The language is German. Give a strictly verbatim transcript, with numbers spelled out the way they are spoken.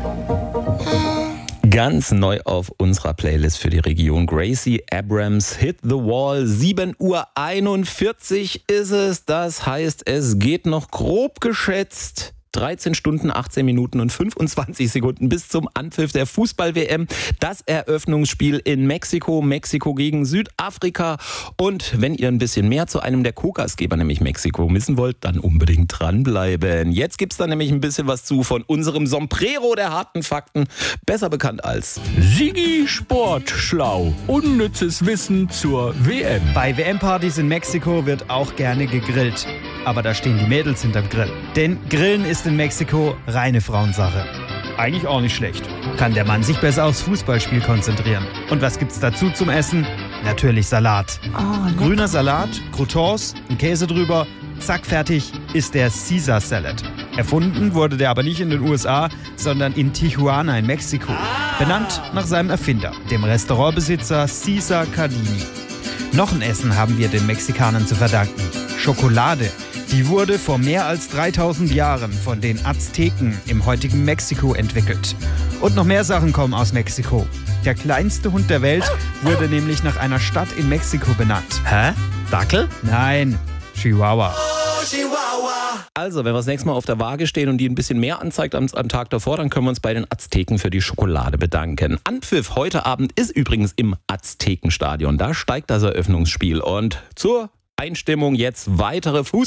Ganz neu auf unserer Playlist für die Region. Gracie Abrams, Hit the Wall. sieben Uhr einundvierzig ist es. Das heißt, es geht noch grob geschätzt dreizehn Stunden, achtzehn Minuten und fünfundzwanzig Sekunden bis zum Anpfiff der Fußball-W M. Das Eröffnungsspiel in Mexiko, Mexiko gegen Südafrika. Und wenn ihr ein bisschen mehr zu einem der Co-Gastgeber, nämlich Mexiko, wissen wollt, dann unbedingt dranbleiben. Jetzt gibt's da nämlich ein bisschen was zu von unserem Sombrero der harten Fakten, besser bekannt als Sigi Sportschlau. Unnützes Wissen zur W M. Bei W M-Partys in Mexiko wird auch gerne gegrillt. Aber da stehen die Mädels hinterm Grill. Denn Grillen ist in Mexiko reine Frauensache. Eigentlich auch nicht schlecht. Kann der Mann sich besser aufs Fußballspiel konzentrieren. Und was gibt's dazu zum Essen? Natürlich Salat. Oh, Grüner Salat, Croutons, ein Käse drüber. Zack, fertig ist der Caesar Salad. Erfunden wurde der aber nicht in den U S A, sondern in Tijuana in Mexiko. Benannt nach seinem Erfinder, dem Restaurantbesitzer Cesar Cardini. Noch ein Essen haben wir den Mexikanern zu verdanken. Schokolade. Die wurde vor mehr als dreitausend Jahren von den Azteken im heutigen Mexiko entwickelt. Und noch mehr Sachen kommen aus Mexiko. Der kleinste Hund der Welt wurde nämlich nach einer Stadt in Mexiko benannt. Hä? Dackel? Nein, Chihuahua. Also, wenn wir das nächste Mal auf der Waage stehen und die ein bisschen mehr anzeigt am, am Tag davor, dann können wir uns bei den Azteken für die Schokolade bedanken. Anpfiff heute Abend ist übrigens im Aztekenstadion. Da steigt das Eröffnungsspiel. Und zur Einstimmung jetzt weitere Fußball.